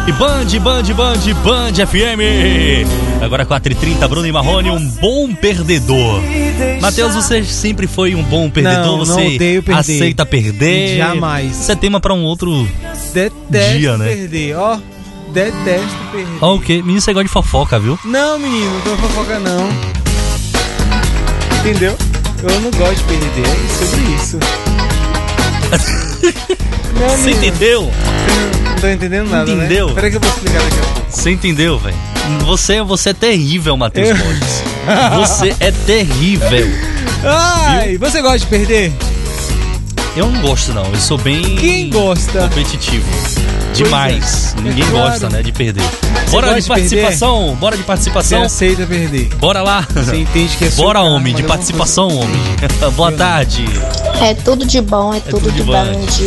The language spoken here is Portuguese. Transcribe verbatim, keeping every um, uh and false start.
E Band, Band, Band, Band F M. Agora quatro e trinta, Bruno e Marrone, um bom perdedor. Matheus, você sempre foi um bom perdedor? Não, você não odeio perder. aceita perder? Jamais. Isso é tema pra um outro Detesto dia, né? perder, ó. Detesto perder. Ó, o quê? Menino, você gosta de fofoca, viu? Não, menino, não tô fofoca não. Entendeu? Eu não gosto de perder, é sobre isso. Não, Você menino, entendeu? Não, não tô entendendo nada, Entendeu? né? Peraí que eu vou explicar daqui a pouco. Você entendeu, velho? Você, você é terrível, Matheus Eu- Borges. Você é terrível. Ai, você gosta de perder? Eu não gosto, não. Eu sou bem Quem gosta? competitivo. Demais. é. Ninguém É claro. gosta, né, de perder. Bora gosta de de participação. Bora de Você participação. aceita perder. Bora lá. Você entende que é seu Bora, carro, homem, de mas é uma participação, homem. Boa tarde. É tudo de bom, é, tudo, tudo de de bom. bom.